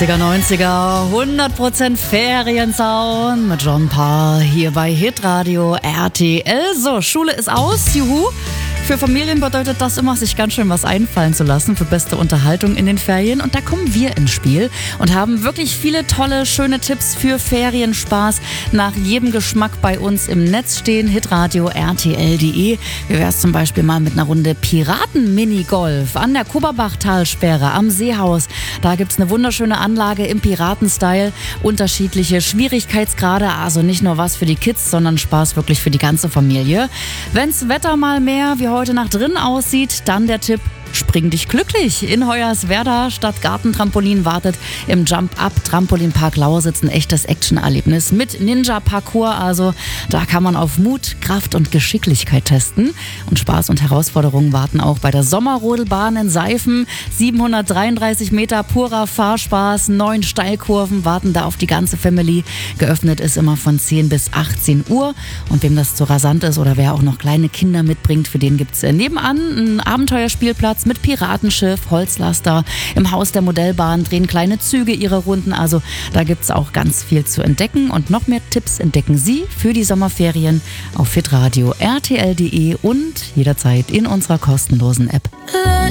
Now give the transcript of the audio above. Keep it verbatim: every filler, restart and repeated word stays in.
achtziger, neunziger, hundert Prozent Feriensound mit John Paul hier bei Hitradio R T L. So, Schule ist aus, juhu. Für Familien bedeutet das immer, sich ganz schön was einfallen zu lassen für beste Unterhaltung in den Ferien. Und da kommen wir ins Spiel und haben wirklich viele tolle, schöne Tipps für Ferienspaß nach jedem Geschmack bei uns im Netz stehen. hitradio R T L punkt de. Wie wäre es zum Beispiel mal mit einer Runde Piraten-Minigolf an der Kuberbach-Talsperre am Seehaus. Da gibt es eine wunderschöne Anlage im Piraten-Style. Unterschiedliche Schwierigkeitsgrade, also nicht nur was für die Kids, sondern Spaß wirklich für die ganze Familie. Wenn's Wetter mal mehr wie heute Nacht drin aussieht, dann der Tipp: Spring dich glücklich. In Hoyerswerda Stadtgartentrampolin wartet im Jump-Up-Trampolinpark Lausitz ein echtes Action-Erlebnis mit Ninja-Parcours. Also da kann man auf Mut, Kraft und Geschicklichkeit testen. Und Spaß und Herausforderungen warten auch bei der Sommerrodelbahn in Seifen. siebenhundertdreiunddreißig Meter purer Fahrspaß, neun Steilkurven warten da auf die ganze Family. Geöffnet ist immer von zehn bis achtzehn Uhr. Und wem das zu rasant ist oder wer auch noch kleine Kinder mitbringt, für den gibt es nebenan einen Abenteuerspielplatz mit Piratenschiff, Holzlaster. Im Haus der Modellbahn drehen kleine Züge ihre Runden. Also da gibt es auch ganz viel zu entdecken. Und noch mehr Tipps entdecken Sie für die Sommerferien auf hitradio R T L punkt de und jederzeit in unserer kostenlosen App.